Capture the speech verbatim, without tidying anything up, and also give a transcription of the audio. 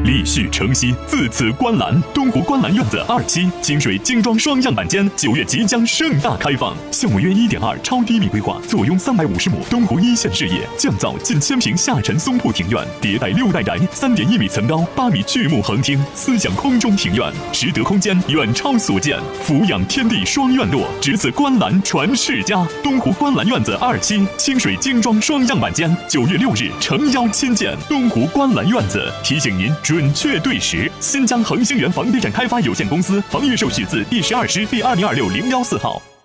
立续承熙，自此观澜。东湖观澜院子二期清水精装双样板间九月即将盛大开放，项目约一点二超低密规划，坐拥三百五十亩东湖一线视野，降噪近千平下沉松铺庭院，迭代六代宅，三点一米层高，八米巨木横厅，思想空中庭院，实得空间远超所见，俯仰天地双院落，只此观澜传世家。东湖观澜院子二期清水精装双样板间，九月六日诚邀亲见。东湖观澜院子提醒您准确对时。新疆恒星源房地产开发有限公司房预售序字第十二师第二零二六零幺四号。